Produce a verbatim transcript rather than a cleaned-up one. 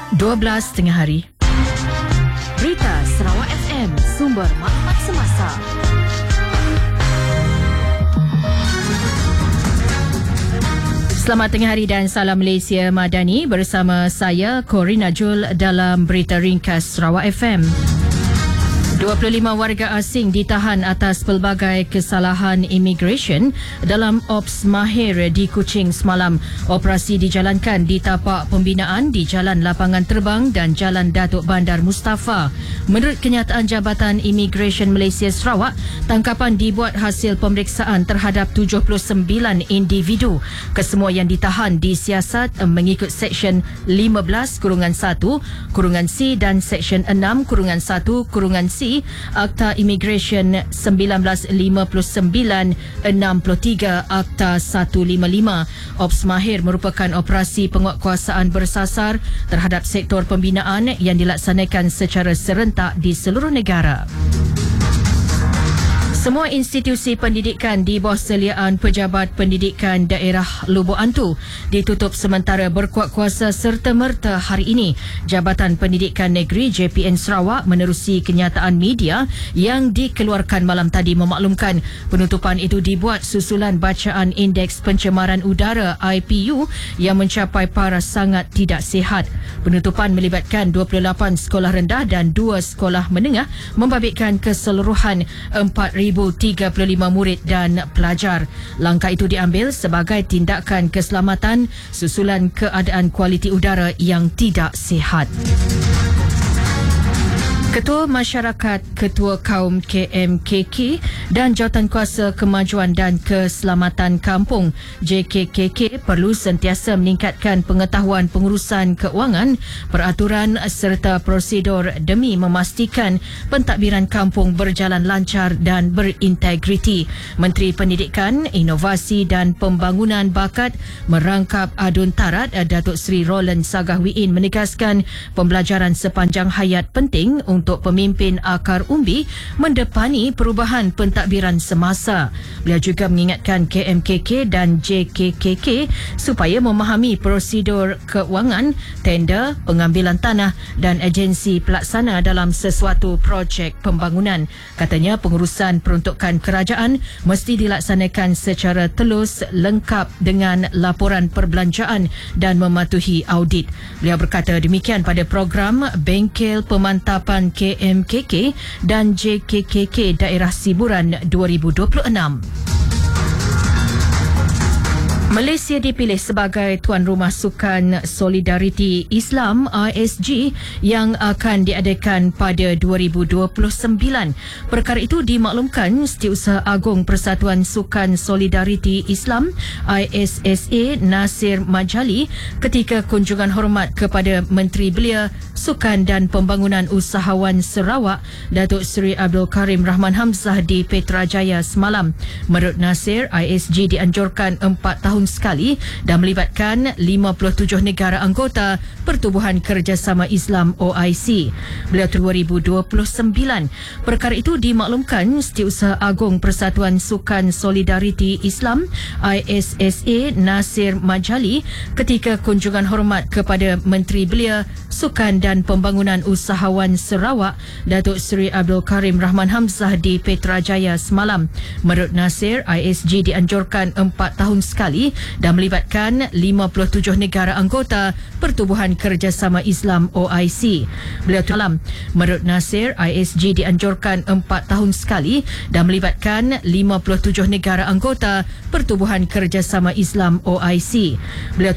dua belas tengah hari. Berita Sarawak F M, sumber maklumat semasa. Selamat tengah hari dan salam Malaysia Madani bersama saya Corina Jul dalam Berita Ringkas Sarawak F M. dua puluh lima warga asing ditahan atas pelbagai kesalahan imigresen dalam Ops Mahir di Kuching semalam. Operasi dijalankan di tapak pembinaan di Jalan Lapangan Terbang dan Jalan Datuk Bandar Mustafa. Menurut kenyataan Jabatan Imigresen Malaysia Sarawak, tangkapan dibuat hasil pemeriksaan terhadap tujuh puluh sembilan individu. Kesemua yang ditahan disiasat mengikut Seksyen lima belas kurungan satu kurungan C dan Seksyen enam kurungan satu kurungan C Akta Immigration seribu sembilan ratus lima puluh sembilan enam puluh tiga Akta seratus lima puluh lima. Ops Mahir merupakan operasi penguatkuasaan bersasar terhadap sektor pembinaan yang dilaksanakan secara serentak di seluruh negara. Semua institusi pendidikan di bawah seliaan Pejabat Pendidikan Daerah Lubuk Antu ditutup sementara berkuat kuasa serta-merta hari ini. Jabatan Pendidikan Negeri J P N Sarawak menerusi kenyataan media yang dikeluarkan malam tadi memaklumkan penutupan itu dibuat susulan bacaan Indeks Pencemaran Udara I P U yang mencapai paras sangat tidak sihat. Penutupan melibatkan dua puluh lapan sekolah rendah dan dua sekolah menengah membabitkan keseluruhan empat ribu tiga puluh lima murid dan pelajar. Langkah itu diambil sebagai tindakan keselamatan susulan keadaan kualiti udara yang tidak sihat. Ketua Masyarakat, Ketua Kaum K M K K dan Jawatankuasa Kemajuan dan Keselamatan Kampung J K K K perlu sentiasa meningkatkan pengetahuan pengurusan keuangan, peraturan serta prosedur demi memastikan pentadbiran kampung berjalan lancar dan berintegriti. Menteri Pendidikan, Inovasi dan Pembangunan Bakat Merangkap Adun Tarat Datuk Seri Roland Sagahwiin menegaskan pembelajaran sepanjang hayat penting untuk untuk pemimpin akar umbi mendepani perubahan pentadbiran semasa. Beliau juga mengingatkan K M K K dan J K K K supaya memahami prosedur keuangan, tender, pengambilan tanah dan agensi pelaksana dalam sesuatu projek pembangunan. Katanya pengurusan peruntukan kerajaan mesti dilaksanakan secara telus, lengkap dengan laporan perbelanjaan dan mematuhi audit. Beliau berkata demikian pada program Bengkel Pemantapan K M K K dan J K K K Daerah Siburan dua ribu dua puluh enam. Malaysia dipilih sebagai tuan rumah Sukan Solidariti Islam I S G yang akan diadakan pada dua ribu dua puluh sembilan. Perkara itu dimaklumkan Setiausaha Agung Persatuan Sukan Solidariti Islam I S S A Nasir Majali ketika kunjungan hormat kepada Menteri Belia, Sukan dan Pembangunan Usahawan Sarawak Datuk Seri Abdul Karim Rahman Hamzah di Petrajaya semalam. Menurut Nasir, I S G dianjurkan empat tahun sekali dan melibatkan lima puluh tujuh negara anggota Pertubuhan Kerjasama Islam O I C. Beliau dua ribu dua puluh sembilan. Perkara itu dimaklumkan Setiausaha Agung Persatuan Sukan Solidariti Islam I S S A Nasir Majali ketika kunjungan hormat kepada Menteri Belia, Sukan dan Pembangunan Usahawan Sarawak Datuk Seri Abdul Karim Rahman Hamzah di Petrajaya semalam. Menurut Nasir, I S G dianjurkan empat tahun sekali dan melibatkan lima puluh tujuh negara anggota Pertubuhan Kerjasama Islam O I C. Beliau dalam menurut Nasir, I S G dianjurkan empat tahun sekali dan melibatkan lima puluh tujuh negara anggota Pertubuhan Kerjasama Islam O I C. Beliau